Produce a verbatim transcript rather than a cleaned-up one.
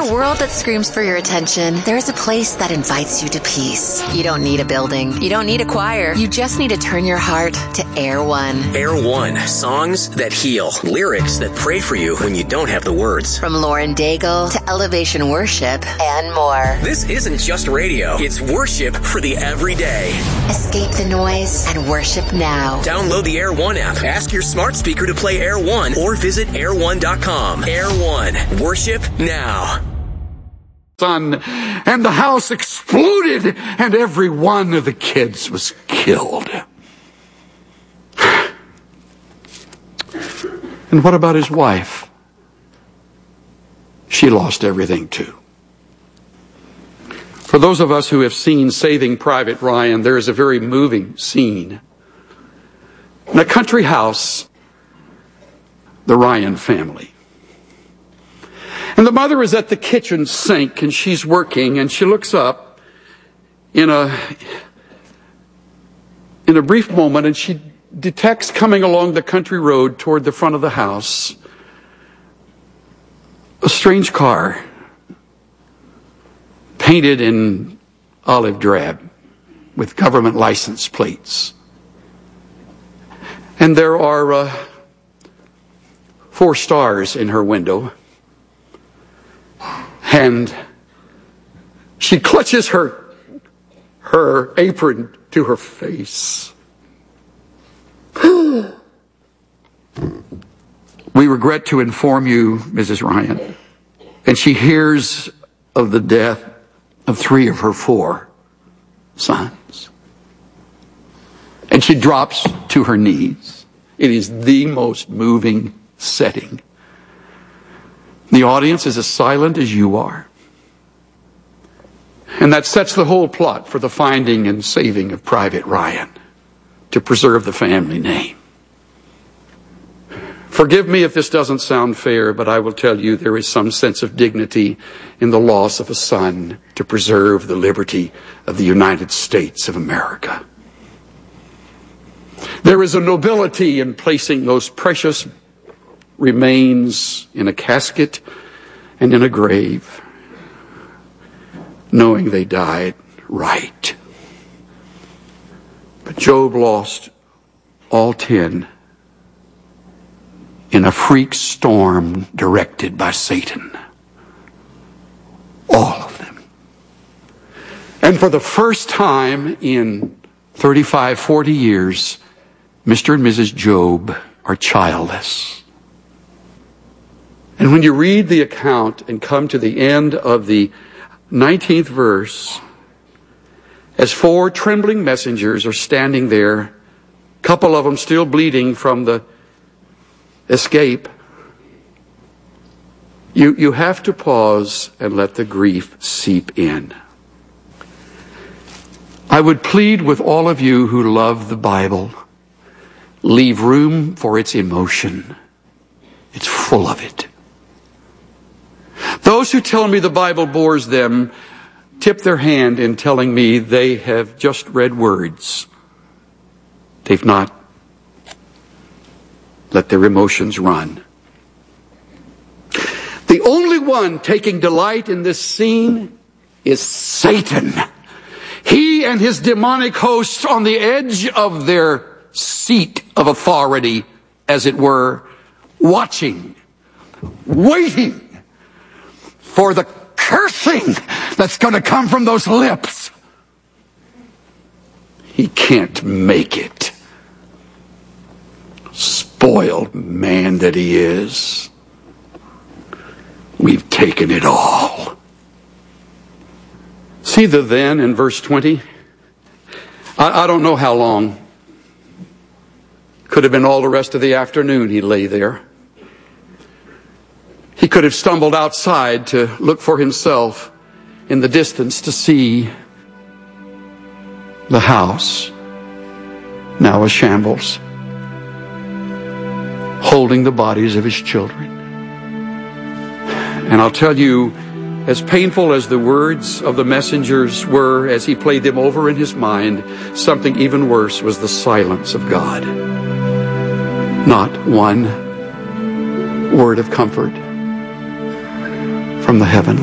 a world that screams for your attention, there is a place that invites you to peace. You don't need a building. You don't need a choir. You just need to turn your heart to Air One. Air One. Songs that heal. Lyrics that pray for you when you don't have the words. From Lauren Daigle to Elevation Worship and more. This isn't just radio. It's worship for the everyday. Escape the noise and worship now. Download the Air One app. Ask your smart speaker to play Air One or visit air one dot com. Air One. Worship now. Son, and the house exploded, and every one of the kids was killed. And what about his wife? She lost everything too. For those of us who have seen Saving Private Ryan, there is a very moving scene. In a country house, the Ryan family. And the mother is at the kitchen sink and she's working, and she looks up in a, in a brief moment, and she detects coming along the country road toward the front of the house a strange car painted in olive drab with government license plates. And there are uh, four stars in her window. And she clutches her, her apron to her face. We regret to inform you, Missus Ryan, and she hears of the death of three of her four sons. And she drops to her knees. It is the most moving setting. The audience is as silent as you are. And that sets the whole plot for the finding and saving of Private Ryan, to preserve the family name. Forgive me if this doesn't sound fair, but I will tell you there is some sense of dignity in the loss of a son to preserve the liberty of the United States of America. There is a nobility in placing those precious remains in a casket and in a grave, knowing they died right. But Job lost all ten in a freak storm directed by Satan. All of them. And for the first time in thirty-five, forty years, Mister and Missus Job are childless. And when you read the account and come to the end of the nineteenth verse, as four trembling messengers are standing there, a couple of them still bleeding from the escape, you, you have to pause and let the grief seep in. I would plead with all of you who love the Bible, leave room for its emotion. It's full of it. Those who tell me the Bible bores them tip their hand in telling me they have just read words. They've not let their emotions run. The only one taking delight in this scene is Satan. He and his demonic hosts on the edge of their seat of authority, as it were, watching, waiting for the cursing that's going to come from those lips. He can't make it. Spoiled man that he is. We've taken it all. See the then in verse twenty? I, I don't know how long. Could have been all the rest of the afternoon he lay there. He could have stumbled outside to look for himself in the distance to see the house, now a shambles, holding the bodies of his children. And I'll tell you, as painful as the words of the messengers were as he played them over in his mind, something even worse was the silence of God. Not one word of comfort from the heavenly